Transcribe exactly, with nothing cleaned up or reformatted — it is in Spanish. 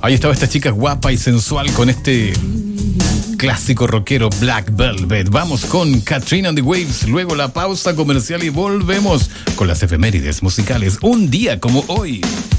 Ahí estaba esta chica guapa y sensual con este clásico rockero Black Velvet. Vamos con Katrina and the Waves, luego la pausa comercial y volvemos con las efemérides musicales. Un día como hoy.